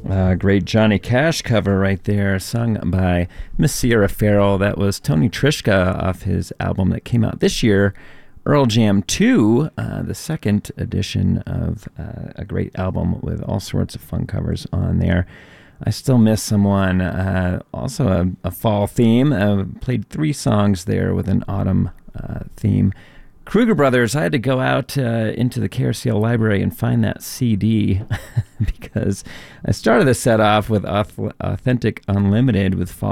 Great Johnny Cash cover right there, sung by Miss Sierra Farrell. That was Tony Trischka off his album that came out this year, Earl Jam 2, the second edition of a great album with all sorts of fun covers on there. I Still Miss Someone, also a fall theme. Played 3 songs there with an autumn theme. Kruger Brothers, I had to go out into the KRCL library and find that CD because I started the set off with Authentic Unlimited with Fall